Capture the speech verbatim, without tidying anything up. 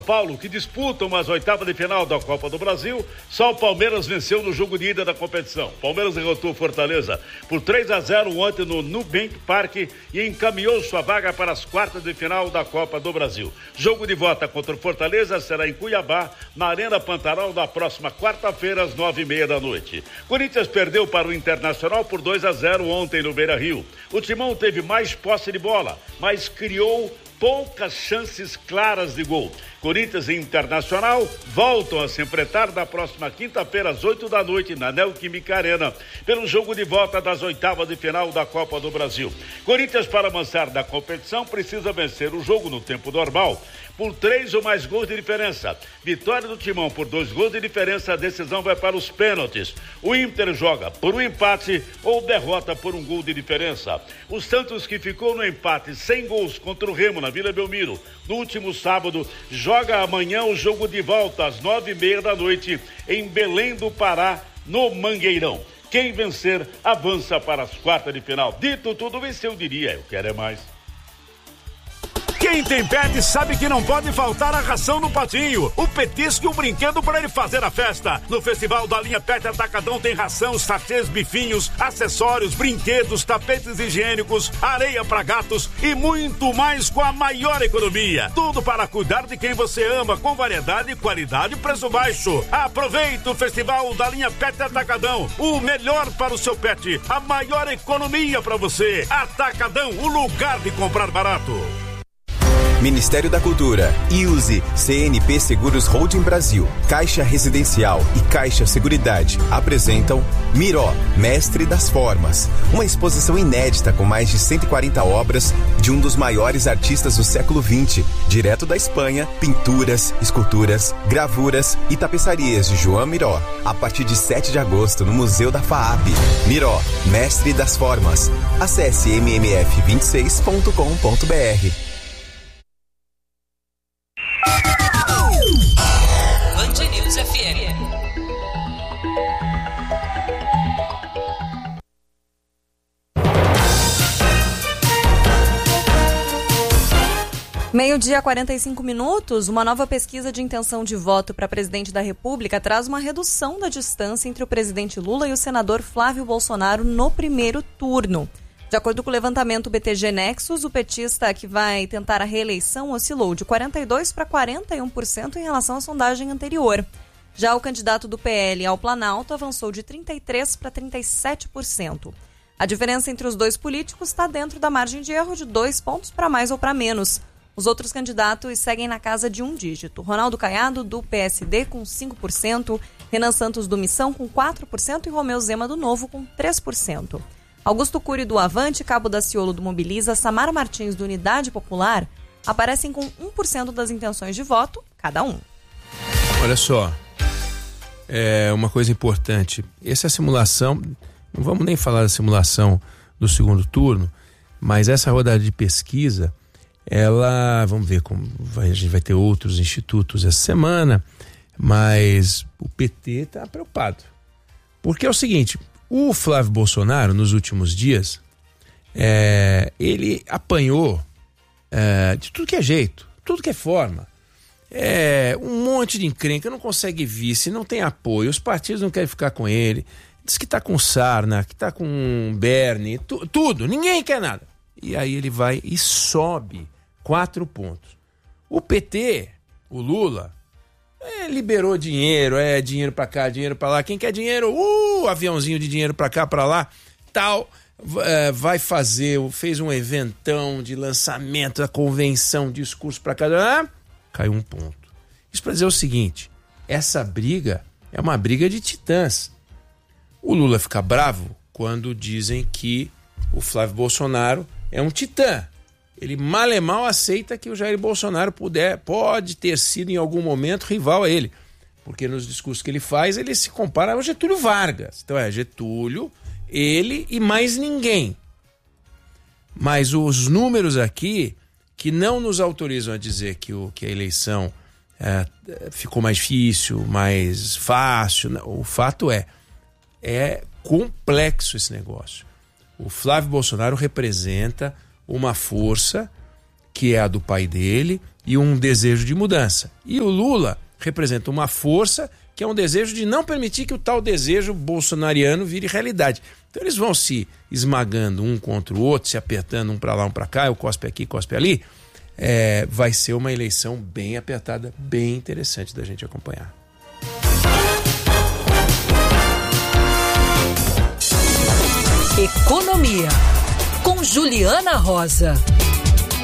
Paulo, que disputam as oitavas de final da Copa do Brasil, só o Palmeiras venceu no jogo de ida da competição. Palmeiras derrotou Fortaleza por três a zero ontem no Nubank Park e encaminhou sua vaga para as quartas de final da Copa do Brasil. Jogo de volta contra o Fortaleza será em Cuiabá, na Arena Pantanal, na próxima quarta-feira, às nove e meia da noite. Corinthians perdeu para o Internacional por dois a zero ontem no Beira-Rio. O Timão teve mais posse de bola, mas criou poucas chances claras de gol. Corinthians e Internacional voltam a se enfrentar na próxima quinta-feira, às oito da noite, na Neoquímica Arena, pelo jogo de volta das oitavas de final da Copa do Brasil. Corinthians, para avançar da competição, precisa vencer o jogo no tempo normal por três ou mais gols de diferença. Vitória do Timão por dois gols de diferença, a decisão vai para os pênaltis. O Inter joga por um empate ou derrota por um gol de diferença. O Santos, que ficou no empate sem gols contra o Remo na Vila Belmiro no último sábado, joga amanhã o jogo de volta às nove e meia da noite em Belém do Pará, no Mangueirão. Quem vencer avança para as quartas de final. Dito tudo isso, eu diria, eu quero é mais. Quem tem pet sabe que não pode faltar a ração no patinho, o petisco e o brinquedo para ele fazer a festa. No Festival da Linha Pet Atacadão tem ração, sachês, bifinhos, acessórios, brinquedos, tapetes higiênicos, areia para gatos e muito mais com a maior economia. Tudo para cuidar de quem você ama, com variedade, qualidade e preço baixo. Aproveite o Festival da Linha Pet Atacadão, o melhor para o seu pet, a maior economia para você. Atacadão, o lugar de comprar barato. Ministério da Cultura, I U S E, C N P Seguros Holding Brasil, Caixa Residencial e Caixa Seguridade apresentam Miró, Mestre das Formas, uma exposição inédita com mais de cento e quarenta obras de um dos maiores artistas do século vinte, direto da Espanha, pinturas, esculturas, gravuras e tapeçarias de João Miró, a partir de sete de agosto no Museu da FAAP. Miró, Mestre das Formas. Acesse m m f vinte e seis ponto com ponto b r. Band News F M. Meio-dia, quarenta e cinco minutos. Uma nova pesquisa de intenção de voto para presidente da República traz uma redução da distância entre o presidente Lula e o senador Flávio Bolsonaro no primeiro turno. De acordo com o levantamento B T G Nexus, o petista que vai tentar a reeleição oscilou de quarenta e dois por cento para quarenta e um por cento em relação à sondagem anterior. Já o candidato do P L ao Planalto avançou de trinta e três por cento para trinta e sete por cento. A diferença entre os dois políticos está dentro da margem de erro de dois pontos para mais ou para menos. Os outros candidatos seguem na casa de um dígito. Ronaldo Caiado, do P S D, com cinco por cento, Renan Santos, do Missão, com quatro por cento e Romeu Zema, do Novo, com três por cento. Augusto Cury, do Avante, Cabo Daciolo, do Mobiliza, Samara Martins, do Unidade Popular, aparecem com um por cento das intenções de voto, cada um. Olha só, é uma coisa importante. Essa simulação, não vamos nem falar da simulação do segundo turno, mas essa rodada de pesquisa, ela, vamos ver como vai, a gente vai ter outros institutos essa semana, mas o P T está preocupado. Porque é o seguinte, o Flávio Bolsonaro, nos últimos dias, é, ele apanhou é, de tudo que é jeito, tudo que é forma. É, um monte de encrenca, não consegue vice, não tem apoio, os partidos não querem ficar com ele, diz que tá com Sarna, que tá com Bernie, tu, tudo, ninguém quer nada. E aí ele vai e sobe quatro pontos. O P T, o Lula, é, liberou dinheiro, é dinheiro pra cá, dinheiro pra lá. Quem quer dinheiro, uh, aviãozinho de dinheiro pra cá, pra lá, tal, é, vai fazer, fez um eventão de lançamento da convenção, discurso pra cá, caiu um ponto. Isso pra dizer o seguinte, essa briga é uma briga de titãs. O Lula fica bravo quando dizem que o Flávio Bolsonaro é um titã. Ele mal e mal aceita que o Jair Bolsonaro puder, pode ter sido em algum momento rival a ele. Porque nos discursos que ele faz, ele se compara ao Getúlio Vargas. Então é Getúlio, ele e mais ninguém. Mas os números aqui, que não nos autorizam a dizer que, o, que a eleição é, ficou mais difícil, mais fácil, o fato é, é complexo esse negócio. O Flávio Bolsonaro representa uma força que é a do pai dele, e um desejo de mudança. E o Lula representa uma força que é um desejo de não permitir que o tal desejo bolsonariano vire realidade. Então eles vão se esmagando um contra o outro, se apertando um para lá, um para cá, eu cospe aqui, cospe ali. É, vai ser uma eleição bem apertada, bem interessante da gente acompanhar. Economia, com Juliana Rosa.